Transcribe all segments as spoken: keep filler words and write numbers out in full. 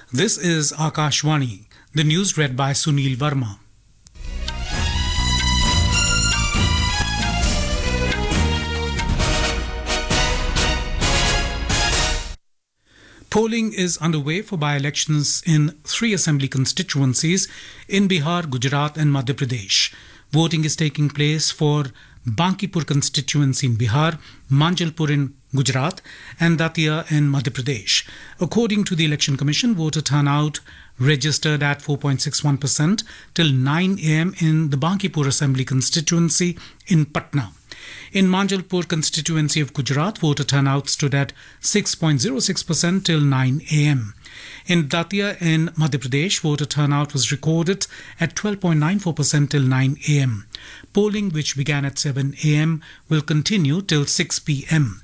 This is Akashvani. The news read by Sunil Verma. Polling is underway for by-elections in three assembly constituencies in Bihar, Gujarat and Madhya Pradesh. Voting is taking place for Bankipur constituency in Bihar, Manjalpur in Gujarat and Datia in Madhya Pradesh. According to the Election Commission, voter turnout registered at four point six one percent till nine a m in the Bankipur assembly constituency in Patna. In Manjalpur constituency of Gujarat, voter turnout stood at six point zero six percent till nine a m. In Datia in Madhya Pradesh, voter turnout was recorded at twelve point nine four percent till nine a m. Polling, which began at seven a m, will continue till six p m.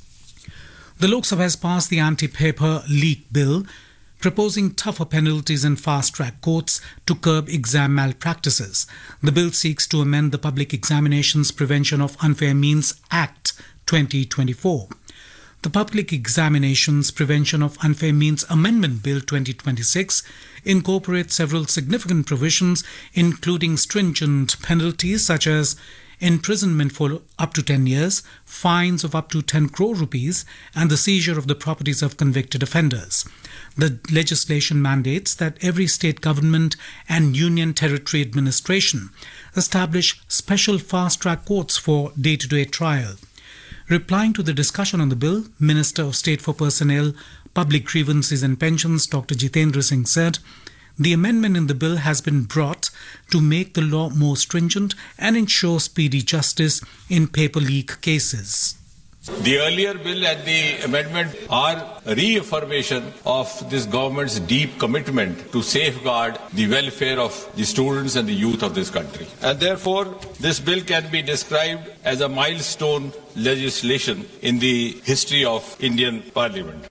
The Lok Sabha has passed the anti-paper leak bill, proposing tougher penalties and fast-track courts to curb exam malpractices. The bill seeks to amend the Public Examinations Prevention of Unfair Means Act twenty twenty-four. The Public Examinations Prevention of Unfair Means Amendment Bill twenty twenty-six incorporates several significant provisions, including stringent penalties such as imprisonment for up to ten years, fines of up to ten crore rupees, and the seizure of the properties of convicted offenders. The legislation mandates that every state government and union territory administration establish special fast-track courts for day-to-day trial. Replying to the discussion on the bill, Minister of State for Personnel, Public Grievances and Pensions, Doctor Jitendra Singh said, the amendment in the bill has been brought to make the law more stringent and ensure speedy justice in paper leak cases. The earlier bill and the amendment are a reaffirmation of this government's deep commitment to safeguard the welfare of the students and the youth of this country. And therefore, this bill can be described as a milestone legislation in the history of Indian Parliament.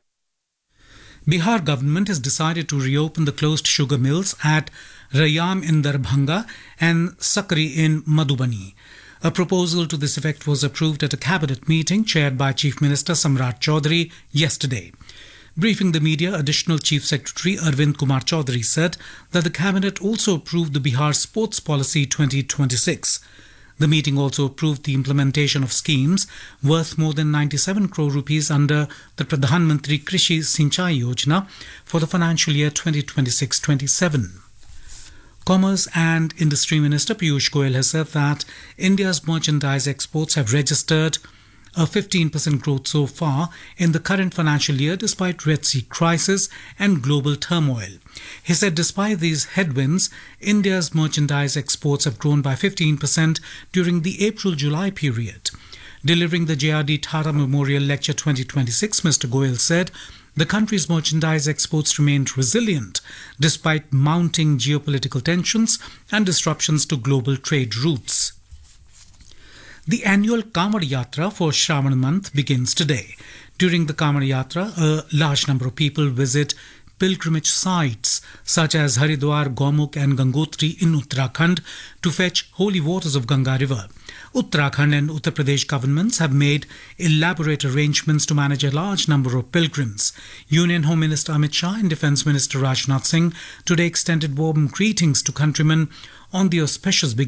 Bihar government has decided to reopen the closed sugar mills at Rayam in Darbhanga and Sakri in Madhubani. A proposal to this effect was approved at a cabinet meeting chaired by Chief Minister Samrat Chaudhary yesterday. Briefing the media, Additional Chief Secretary Arvind Kumar Chaudhary said that the cabinet also approved the Bihar Sports Policy twenty twenty-six. The meeting also approved the implementation of schemes worth more than ninety-seven crore rupees under the Pradhan Mantri Krishi Sinchai Yojana for the financial year twenty twenty-six twenty-seven. Commerce and Industry Minister Piyush Goyal has said that India's merchandise exports have registered a fifteen percent growth so far in the current financial year despite Red Sea crisis and global turmoil. He said despite these headwinds, India's merchandise exports have grown by fifteen percent during the April-July period. Delivering the J R D Tata Memorial Lecture twenty twenty-six, Mister Goyal said the country's merchandise exports remained resilient despite mounting geopolitical tensions and disruptions to global trade routes. The annual Kanwad Yatra for Shravan month begins today. During the Kanwad Yatra, a large number of people visit pilgrimage sites such as Haridwar, Gaumukh and Gangotri in Uttarakhand to fetch holy waters of Ganga River. Uttarakhand and Uttar Pradesh governments have made elaborate arrangements to manage a large number of pilgrims. Union Home Minister Amit Shah and Defence Minister Rajnath Singh today extended warm greetings to countrymen on the auspicious beginning